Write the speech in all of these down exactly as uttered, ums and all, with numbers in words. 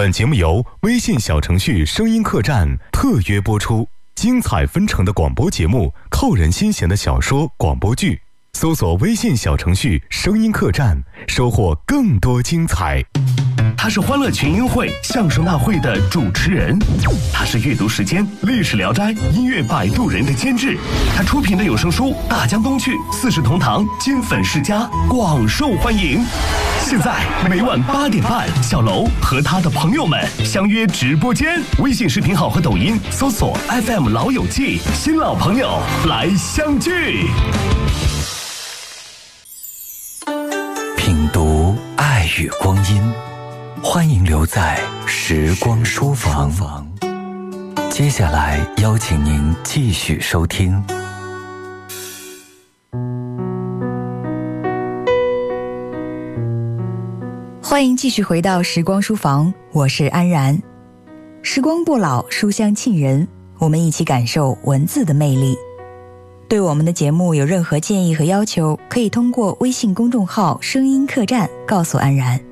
本节目由微信小程序声音客栈特约播出，精彩纷呈的广播节目，扣人心弦的小说广播剧，搜索微信小程序声音客栈，收获更多精彩。 他是欢乐群英会相声大会的主持人，他是阅读时间历史聊斋音乐摆渡人的监制，他出品的有声书《大江东去》四世同堂金粉世家广受欢迎。现在每晚八点半，小楼和他的朋友们相约直播间，微信视频号和抖音搜索 F M 老友记，新老朋友来相聚。 品读爱与光阴，欢迎留在时光书房。接下来邀请您继续收听。 欢迎继续回到时光书房，我是安然。时光不老，书香沁人，我们一起感受文字的魅力。对我们的节目有任何建议和要求，可以通过微信公众号声音客栈告诉安然。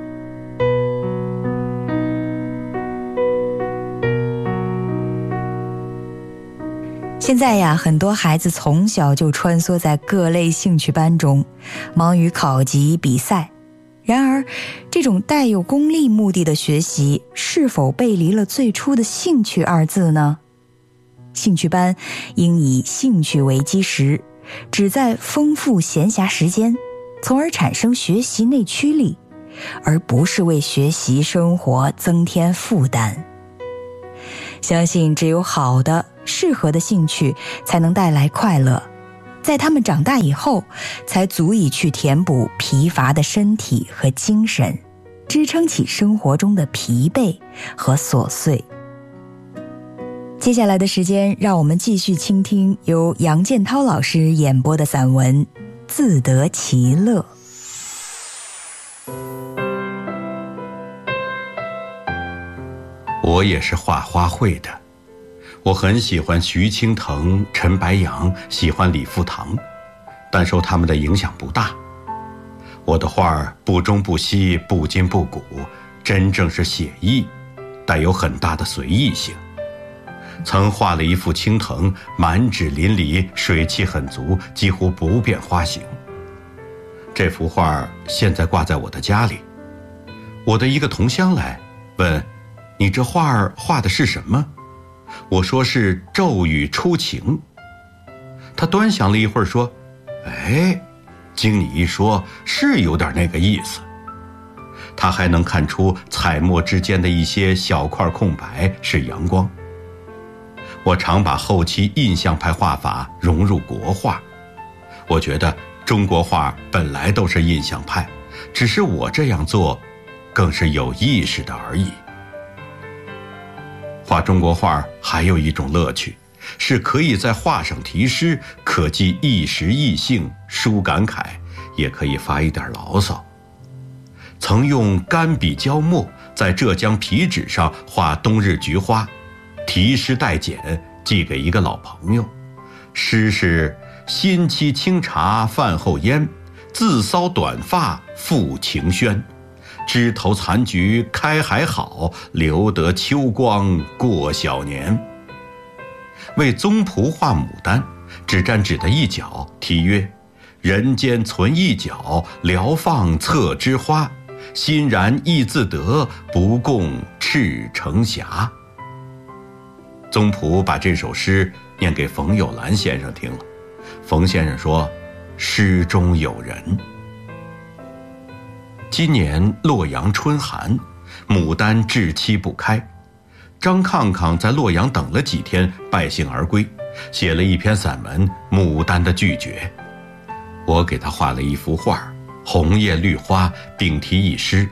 现在呀，很多孩子从小就穿梭在各类兴趣班中，忙于考级比赛。然而，这种带有功利目的的学习，是否背离了最初的兴趣二字呢？兴趣班应以兴趣为基石，旨在丰富闲暇时间，从而产生学习内驱力，而不是为学习生活增添负担。相信只有好的适合的兴趣才能带来快乐，在他们长大以后才足以去填补疲乏的身体和精神，支撑起生活中的疲惫和琐碎。接下来的时间，让我们继续倾听由杨建涛老师演播的散文《自得其乐》。 我也是画花卉的，我很喜欢徐青藤、陈白杨，喜欢李富堂，但受他们的影响不大。我的画不中不西，不筋不骨，真正是写意，带有很大的随意性。曾画了一幅青藤，满纸淋漓，水汽很足，几乎不变花形。这幅画现在挂在我的家里。我的一个同乡来问，你这画画的是什么？我说是骤雨初晴。他端详了一会儿说，哎，经你一说，是有点那个意思。他还能看出彩墨之间的一些小块空白是阳光。我常把后期印象派画法融入国画，我觉得中国画本来都是印象派，只是我这样做更是有意识的而已。画中国画还有一种乐趣，是可以在画上题诗，可寄一时意兴，抒感慨，也可以发一点牢骚。曾用干笔焦墨在浙江皮纸上画冬日菊花，题诗代简，寄给一个老朋友。诗是新沏清茶饭后烟，自搔短发复情轩，枝头残菊开还好，留得秋光过小年。为宗璞画牡丹，只沾纸的一角，题曰，人间存一角，聊放侧枝花，欣然亦自得，不共赤城霞。宗璞把这首诗念给冯友兰先生听了，冯先生说，诗中有人。今年洛阳春寒，牡丹稚期不开。张抗抗在洛阳等了几天，败兴而归，写了一篇散文《牡丹的拒绝》。我给他画了一幅画，红叶绿花，并题一诗：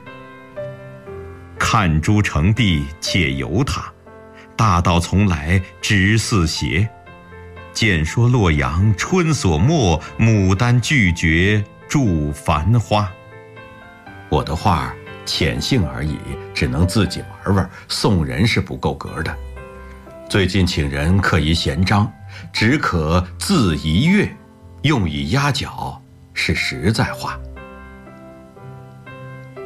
看朱成碧且游他，大道从来直似斜。见说洛阳春所没，牡丹拒绝著繁花。我的画浅性而已，只能自己玩玩，送人是不够格的。最近请人刻一闲章，只可字一阅，用以压脚，是实在话。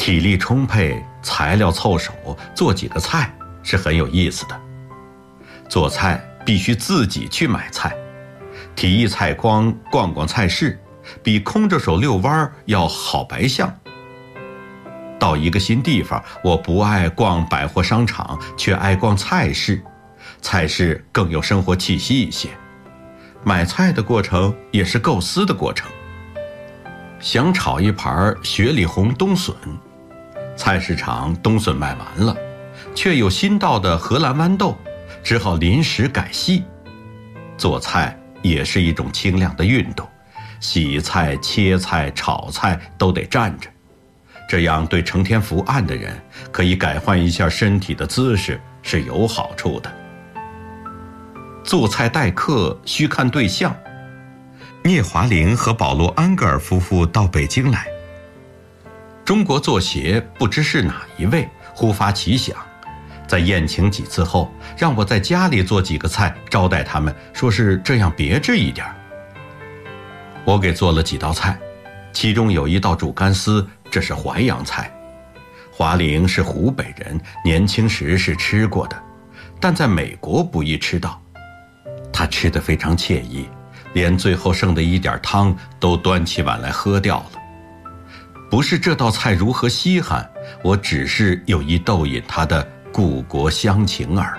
体力充沛，材料凑手，做几个菜是很有意思的。做菜必须自己去买菜，提一菜筐逛逛菜市，比空着手遛弯要好白相。到一个新地方，我不爱逛百货商场，却爱逛菜市，菜市更有生活气息一些。买菜的过程也是构思的过程。想炒一盘雪里红冬笋，菜市场冬笋卖完了，却有新到的荷兰豌豆，只好临时改系。做菜也是一种清亮的运动，洗菜、切菜、炒菜都得站着，这样对成天伏案的人可以改换一下身体的姿势，是有好处的。做菜待客需看对象。聂华苓和保罗·安格尔夫妇到北京来，中国作协不知是哪一位忽发奇想，在宴请几次后，让我在家里做几个菜招待他们，说是这样别致一点。我给做了几道菜，其中有一道煮干丝，这是淮扬菜。华苓是湖北人，年轻时是吃过的，但在美国不易吃到。他吃得非常惬意，连最后剩的一点汤都端起碗来喝掉了。不是这道菜如何稀罕，我只是有意逗引他的故国乡情耳。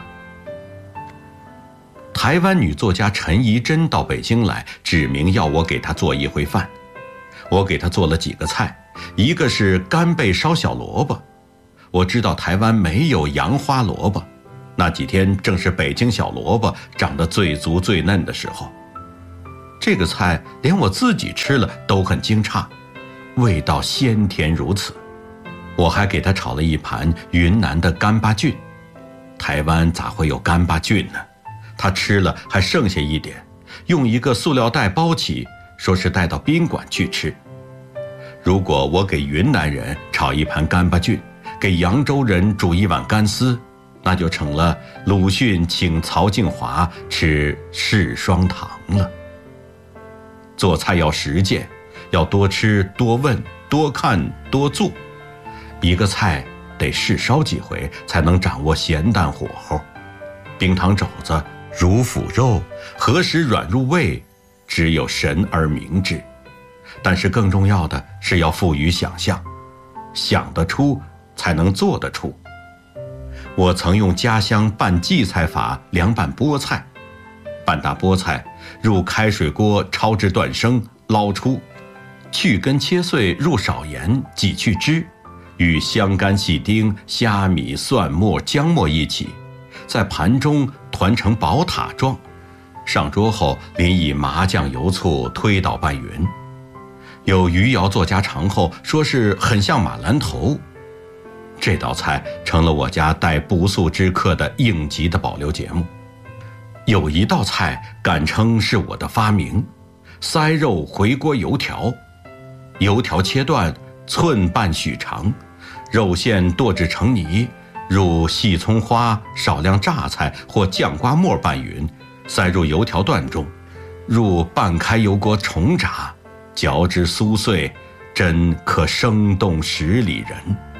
台湾女作家陈怡贞到北京来，指明要我给她做一回饭。我给她做了几个菜，一个是干贝烧小萝卜。我知道台湾没有洋花萝卜，那几天正是北京小萝卜长得最足最嫩的时候。这个菜连我自己吃了都很惊诧，味道鲜甜如此。我还给他炒了一盘云南的干巴菌。台湾咋会有干巴菌呢？他吃了还剩下一点，用一个塑料袋包起，说是带到宾馆去吃。如果我给云南人炒一盘干巴菌，给扬州人煮一碗干丝，那就成了鲁迅请曹静华吃柿双糖了。做菜要实践，要多吃多问多看多做，一个菜得试烧几回才能掌握咸淡火候。冰糖肘子、乳腐肉何时软入味，只有神而明之。但是更重要的是要富于想象，想得出才能做得出。我曾用家乡拌荠菜法凉拌菠菜。拌大菠菜入开水锅焯至断生，捞出，去根切碎，入少盐，挤去汁，与香干细丁、虾米、蒜末、姜末一起，在盘中团成宝塔状，上桌后淋以麻酱油醋推倒拌匀。有余姚作家尝后说是很像马兰头。这道菜成了我家待不速之客的应急的保留节目。有一道菜敢称是我的发明，塞肉回锅油条。油条切断，寸半许长，肉馅剁至成泥，入细葱花、少量榨菜或酱瓜末拌匀，塞入油条段中，入半开油锅重炸，嚼之酥碎，真可生动十里人。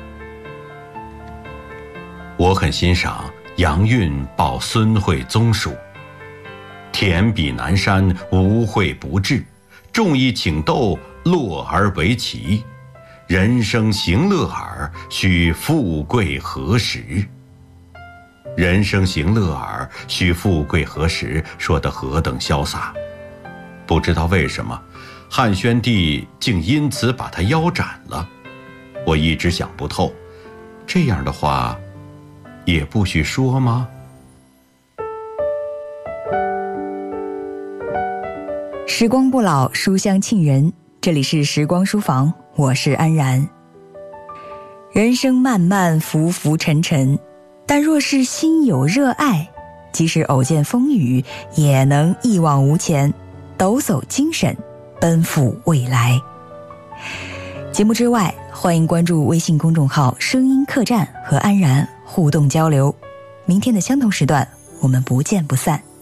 我很欣赏杨运报孙惠宗书，田比南山，无秽不至，众议请斗，落而为奇。人生行乐耳，须富贵何时？人生行乐耳，须富贵何时？说得何等潇洒！不知道为什么，汉宣帝竟因此把他腰斩了。我一直想不透，这样的话，也不许说吗？ 时光不老，书香沁人。这里是时光书房，我是安然。人生漫漫，浮浮沉沉，但若是心有热爱，即使偶见风雨，也能一往无前，抖擞精神，奔赴未来。节目之外，欢迎关注微信公众号声音客栈和安然互动交流。明天的相同时段，我们不见不散。